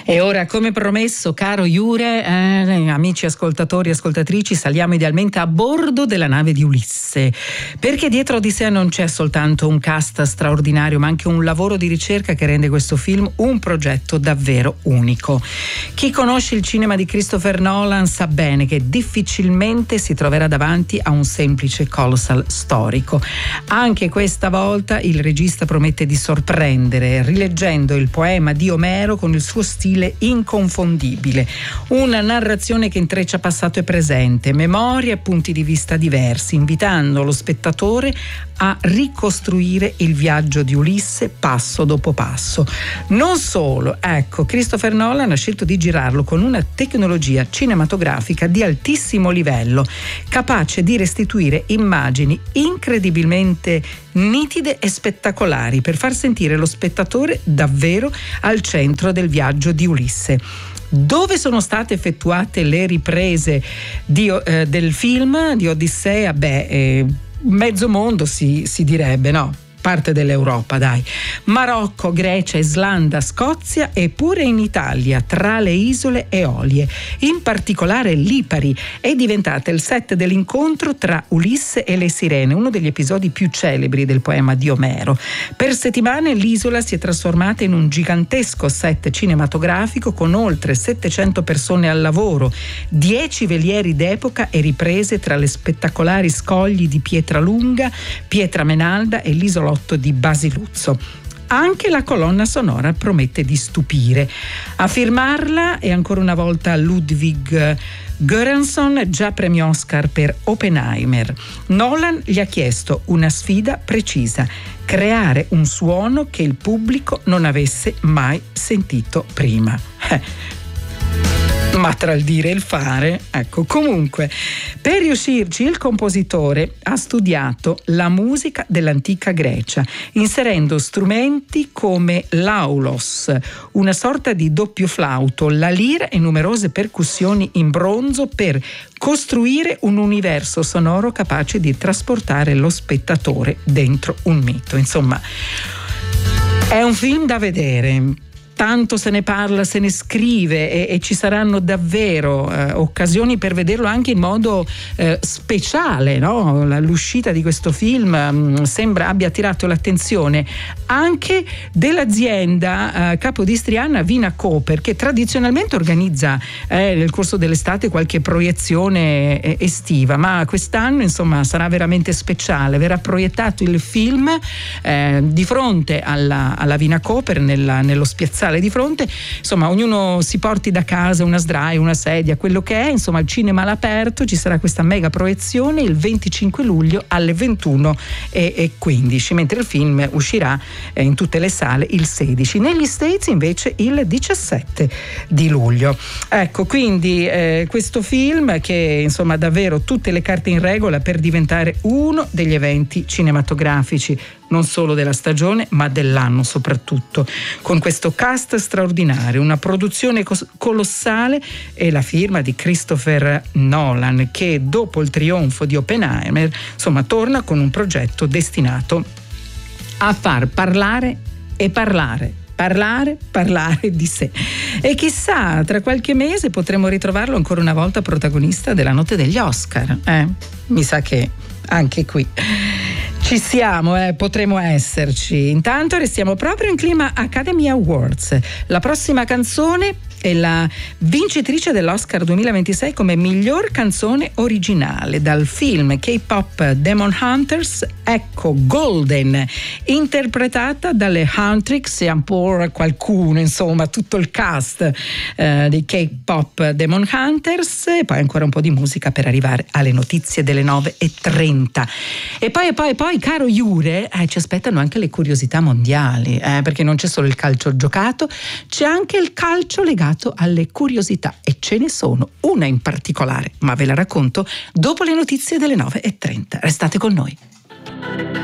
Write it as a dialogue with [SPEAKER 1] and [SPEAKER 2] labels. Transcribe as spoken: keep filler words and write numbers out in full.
[SPEAKER 1] E ora, come promesso, caro Jure, eh, amici ascoltatori e ascoltatrici, saliamo idealmente a bordo della nave di Ulisse, perché dietro Odissea non c'è soltanto un cast straordinario, ma anche un lavoro di ricerca che rende questo film un progetto davvero unico. Chi conosce il cinema di Christopher Nolan sa bene che difficilmente si troverà davanti a un semplice colossal storico. Anche questa volta il regista promette di sorprendere, rileggendo il poema di Omero con il suo stile inconfondibile, una narrazione che intreccia passato e presente, memorie e punti di vista diversi, invitando lo spettatore a ricostruire il viaggio di Ulisse passo dopo passo. Non solo, ecco, Christopher Nolan ha scelto di girarlo con una tecnologia cinematografica di altissimo livello, capace di restituire immagini incredibilmente nitide e spettacolari per far sentire lo spettatore davvero al centro del viaggio di Ulisse. Dove sono state effettuate le riprese di, eh, del film di Odissea? Beh, eh, mezzo mondo si, si direbbe, no? Parte dell'Europa, dai. Marocco, Grecia, Islanda, Scozia e pure in Italia, tra le isole Eolie. In particolare Lipari è diventata il set dell'incontro tra Ulisse e le Sirene, uno degli episodi più celebri del poema di Omero. Per settimane l'isola si è trasformata in un gigantesco set cinematografico con oltre settecento persone al lavoro, dieci velieri d'epoca e riprese tra le spettacolari scogli di Pietralunga, Pietramenalda e l'isola di Basiluzzo. Anche la colonna sonora promette di stupire. A firmarla è ancora una volta Ludwig Göransson, già premio Oscar per Oppenheimer. Nolan gli ha chiesto una sfida precisa: creare un suono che il pubblico non avesse mai sentito prima. Eh. Ma tra il dire e il fare, ecco, comunque, per riuscirci il compositore ha studiato la musica dell'antica Grecia, inserendo strumenti come l'aulos, una sorta di doppio flauto, la lira e numerose percussioni in bronzo per costruire un universo sonoro capace di trasportare lo spettatore dentro un mito. Insomma, è un film da vedere. Tanto se ne parla, se ne scrive e, e ci saranno davvero eh, occasioni per vederlo anche in modo eh, speciale, no? L'uscita di questo film mh, sembra abbia attirato l'attenzione anche dell'azienda eh, capodistriana Vinacoper, che tradizionalmente organizza eh, nel corso dell'estate qualche proiezione eh, estiva, ma quest'anno insomma sarà veramente speciale. Verrà proiettato il film eh, di fronte alla, alla Vinacoper nella, nello spiazzale di fronte, insomma ognuno si porti da casa una sdraio, una sedia, quello che è, insomma il cinema all'aperto. Ci sarà questa mega proiezione il venticinque luglio alle ventuno e quindici, mentre il film uscirà eh, in tutte le sale il sedici, negli States invece il diciassette di luglio. Ecco, quindi eh, questo film che insomma ha davvero tutte le carte in regola per diventare uno degli eventi cinematografici non solo della stagione ma dell'anno soprattutto, con questo cast straordinario, una produzione cos- colossale e la firma di Christopher Nolan, che dopo il trionfo di Oppenheimer insomma torna con un progetto destinato a far parlare e parlare parlare, parlare di sé. E chissà, tra qualche mese potremo ritrovarlo ancora una volta protagonista della notte degli Oscar. Eh? Mi sa che anche qui ci siamo, eh, potremo esserci. Intanto restiamo proprio in clima Academy Awards. La prossima canzone è la vincitrice dell'Oscar duemilaventisei come miglior canzone originale dal film K-pop Demon Hunters, ecco Golden, interpretata dalle Huntrix e ancora qualcuno, insomma tutto il cast eh, di K-pop Demon Hunters, e poi ancora un po' di musica per arrivare alle notizie delle nove e trenta. E poi e poi e poi caro Jure, eh, ci aspettano anche le curiosità mondiali, eh, perché non c'è solo il calcio giocato, c'è anche il calcio legato alle curiosità, e ce ne sono una in particolare, ma ve la racconto dopo le notizie delle nove e trenta. Restate con noi.